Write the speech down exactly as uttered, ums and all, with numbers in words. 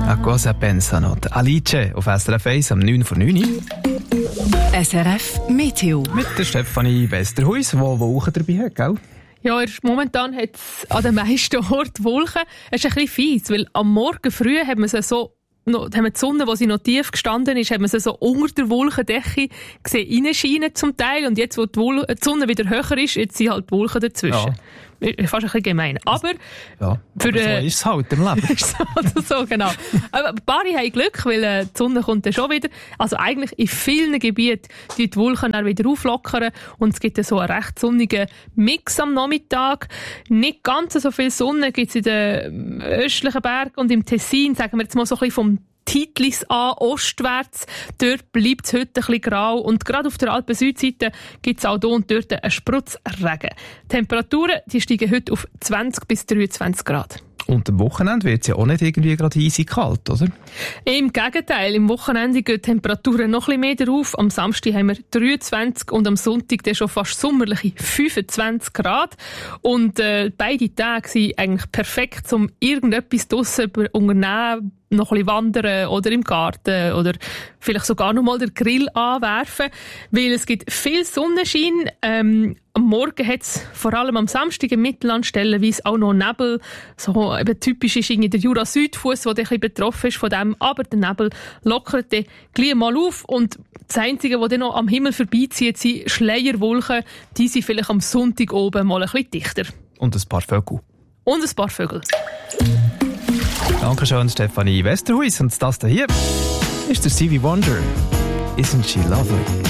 A cosa pensano? Alice auf S R F eins am neun vor neun. S R F Meteo. Mit der Stefanie Westerhuis, die Wolken dabei hat, gell? Ja, momentan hat es an den meisten Orten Wolken. Es ist ein bisschen fies, weil am Morgen früh hat man sie so, noch, haben wir die Sonne, wo sie noch tief gestanden ist, hat man sie so unter der Wolkendecke gesehen, reinscheinen zum Teil. Und jetzt, wo die, Wol- die Sonne wieder höher ist, jetzt sind halt die Wolken dazwischen. Ja. Fast ein bisschen gemein. Aber, ja, für, aber so äh, ist es halt im Leben. so, so, genau. Aber ein paar haben Glück, weil äh, die Sonne kommt dann schon wieder. Also eigentlich in vielen Gebieten die die Wolken dann wieder auflockern und es gibt dann so einen recht sonnigen Mix am Nachmittag. Nicht ganz so viel Sonne gibt es in den östlichen Bergen und im Tessin, sagen wir jetzt mal so ein bisschen vom Titlis an, ostwärts. Dort bleibt es heute ein bisschen grau. Und gerade auf der Alpen-Südseite gibt es auch hier und dort einen Sprotzregen. Die Temperaturen die steigen heute auf zwanzig bis dreiundzwanzig Grad. Und am Wochenende wird es ja auch nicht irgendwie gerade easy kalt, oder? Im Gegenteil, im Wochenende gehen die Temperaturen noch ein bisschen mehr auf. Am Samstag haben wir dreiundzwanzig und am Sonntag dann schon fast sommerliche fünfundzwanzig Grad. Und äh, beide Tage sind eigentlich perfekt, um irgendetwas draussen zu unternehmen, noch ein bisschen wandern oder im Garten oder vielleicht sogar noch mal den Grill anwerfen, weil es gibt viel Sonnenschein. Ähm, am Morgen hat es vor allem am Samstag im Mittelland stellenweise auch noch Nebel. So eben typisch ist irgendwie der Jura-Südfuss, der ein bisschen betroffen ist von dem. Aber der Nebel lockert dann gleich mal auf und das Einzige, was dann noch am Himmel vorbeizieht, sind Schleierwolken. Die sind vielleicht am Sonntag oben mal ein bisschen dichter. Und ein paar Vögel. Und ein paar Vögel. Dankeschön, Stefanie Westerhuis. Und das hier ist der Stevie Wonder. Isn't she lovely?